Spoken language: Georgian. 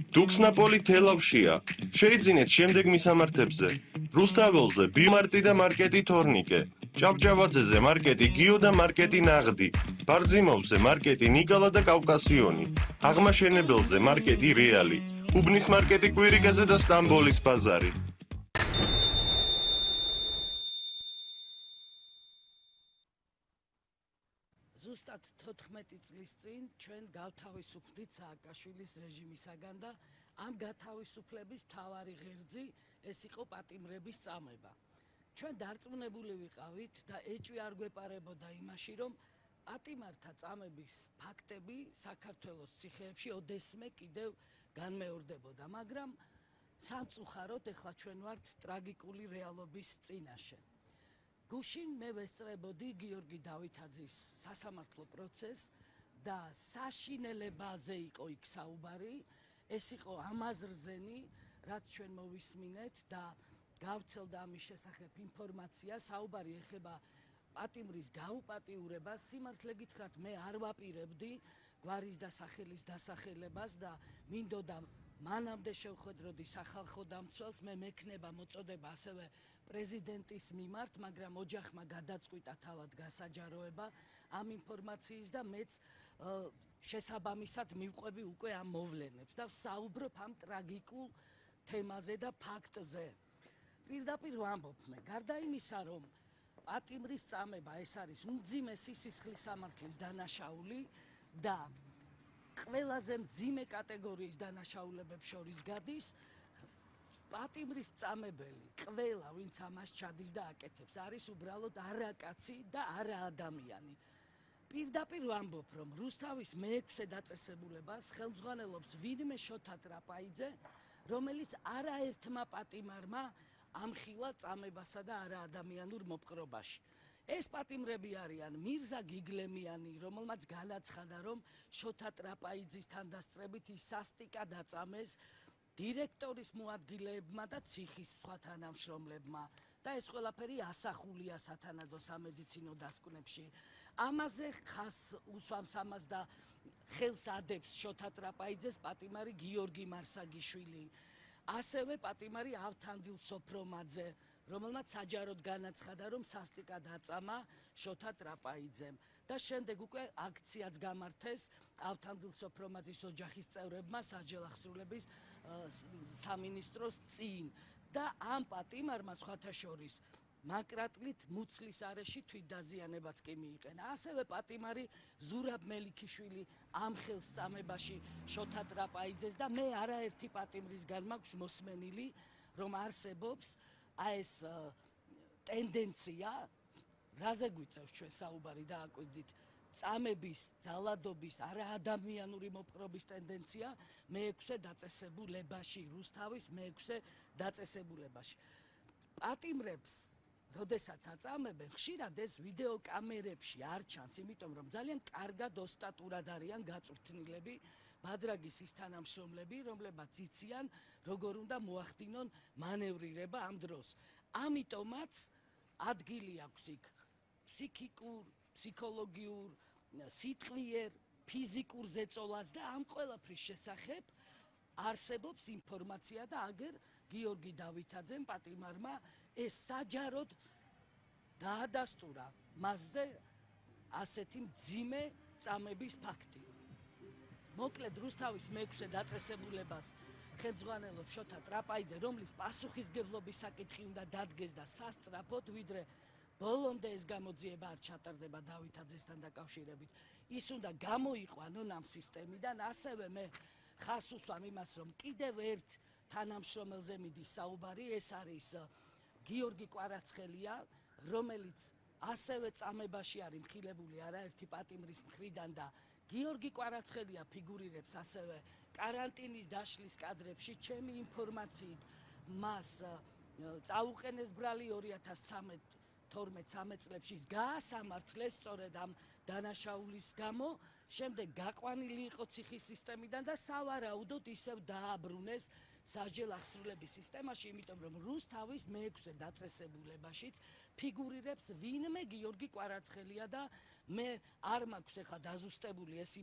დუქსნაპოლი თელავშია. შეიძინეთ შემდეგ მისამართებზე. რუსთაველზე ბიმარტი და მარკეტი თორნიკე. ჭავჭავაძეზე მარკეტი გიო და მარკეტი ნაღდი. ბარძიმოვზე მარკეტი ნიკალა და კავკასიონი. აღმაშენებელზე მარკეტი რეალი. უბნის მარკეტი კვირიკაზე და სტამბოლის ბაზარი. ზუსტად 14 წლის წინ ჩვენ გავთავისუფლდით სააკაშვილის რეჟიმისაგან და ამ გათავისუფლების მთავარი ღერძი ეს იყო პატიმრების წამება. ჩვენ დარწმუნებული ვიყავით და ეჭვი არ გვეპარებოდა იმაში, რომ პატიმართა წამების ფაქტები საქართველოს ციხეებში ოდესმე კიდევ განმეორდებოდა, მაგრამ სამწუხაროდ ეხლა ჩვენ ვართ ტრაგიკული რეალობის წინაშე. გუშინ მე ვესწრებოდი გიორგი დავითაძის სასამართლო პროცესს და საშინელებაზე იყო იქ საუბარი, ეს იყო ამაზრზენი, რაც ჩვენ მოვისმინეთ და გავცელდა ამის შესახებ ინფორმაცია, საუბარი ეხება პატიმრის გაუპატიურებას, სიმართლე გითხრათ, მე არ ვაპირებდი გვარის და სახელის დასახელებას და მინდოდა მანამდე შევხვედროდი სახალხო დამცველს, მე მექნება მოწოდება ასევე პრეზიდენტის მიმართ, მაგრამ ოჯახმა გადაწყვიტა თავად გასაჯაროება ამ ინფორმაციის და მეც შესაბამისად მივყვები უკვე ამ მოვლენებს და ვსაუბრობ ამ ტრაგიკულ თემაზე და ფაქტზე. პირდაპირ ვამბობ მე, გარდა იმისა, რომ პატიმრის წამება ეს არის უმძიმესი სისხლის სამართლის დანაშაული და ყველაზე მძიმე კატეგორიის დანაშაულებებს შორის გადის, პატიმრის წამებელი, ყველა ვინც ამას ჩადის და აკეთებს, არის უბრალოდ არა კაცი და არა ადამიანი. პირდაპირ ვამბობ, რომ რუსთავის მე-6 დაწესებულებას ხელმძღვანელობს ვინმე შოთა ტრაპაიძე, რომელიც არაერთმა პატიმარმა ამხილა წამებასა და არაადამიანურ მოპყრობაში. ეს პატიმრები არიან მირზა გიგლემიანი, რომელმაც განაცხადა, რომ შოთა ტრაპაიძის თანდასწრებით ის სასტიკად აწამეს დირექტორის მოადგილეებმა და ციხის სხვა თანამშრომლებმა და ეს ყველაფერი ასახულია სათანადო სამედიცინო დასკვნებში. ამაზე ხას უსვამს ამას და ხელს ადებს შოთა ტრაპაიძეს პატიმარი გიორგი მარსაგიშვილი. ასევე პატიმარი ავთანდილ სოფრომაძე, რომელმაც საჯაროდ განაცხადა, რომ სასტიკად აწამა შოთა ტრაპაიძემ და შემდეგ უკვე აქციაც გამართეს ავთანდილ სოფრომაძის ოჯახის წევრებმა საჯელახსრულების სამინისტროს წინ და ამ პატიმარმა სხვათა შორის მაკრატლით მუცლის არეში თვითდაზიანებაც კი მიიყენა. ასევე პატიმარი ზურაბ მელიქიშვილი ამხელს წამებაში შოთა ტრაპაიძეს და მე არაერთი პატიმრისგან მაქვს მოსმენილი, რომ არსებობს ეს ტენდენცია, რაზე გვიწევს ჩვენ საუბარი დააკვირდით, წამების, ძალადობის, არაადამიანური მოპყრობის ტენდენცია მე-6 დაწესებულებაში, რუსთავის მე-6 დაწესებულებაში. პატიმრებს როდესაც აწამებენ, ხშირად ეს ვიდეო კამერებში არ ჩანს, იმიტომ რომ ძალიან კარგად ოსტატურად არიან გაწვრთნილები ბადრაგის ის თანამშრომლები, რომლებმაც იციან, როგორ უნდა მოახდინონ მანევრირება ამ დროს. ამიტომაც ადგილი აქვს იქ ფსიქიკურ, ფსიქოლოგიურ, სიტყვიერ, ფიზიკურ ზეწოლას და ამ ყველაფრის შესახებ არსებობს ინფორმაცია და აგერ გიორგი დავითაძემ პატიმარმა ეს საჯაროდ დაადასტურა მასზე ასეთი მძიმე წამების ფაქტი. მოკლედ რუსთავის მე-6 დაწესებულებას ხელმძღვანელობს შოთა ტრაპაიძე, რომლის პასუხისმგებლობის საკითხი უნდა დადგეს და სასწრაფოდ, ვიდრე ბოლომდე ეს გამოძიება არ ჩატარდება დავითაძესთან დაკავშირებით. ის უნდა გამოიყვანონ ამ სისტემიდან, ასევე მე ხას უსვამ იმას, რომ კიდევ ერთ თანამშრომელზე მიდის საუბარი, ეს არის გიორგი კვარაცხელია, რომელიც ასევე წამებაში არის მხილებული არაერთი პატიმრის მხრიდან და გიორგი კვარაცხელია ფიგურირებს ასევე კარანტინის დაშლის კადრებში. ჩემი ინფორმაციით მას წაუყენეს ბრალი 2013 წლებში გაასამართლეს სწორედ ამ დანაშაულის გამო, შემდეგ გაყვანილი იყო ციხის სისტემიდან და სავარაუდოდ ისევ დააბრუნეს საჯელახსრულების სისტემაში, იმიტომ რომ რუსთავის მე-6 დაწესებულებაშიც ფიგურირებს ვინმე გიორგი კვარაცხელია და მე არ მაქვს ახლა დაზუსტებული ეს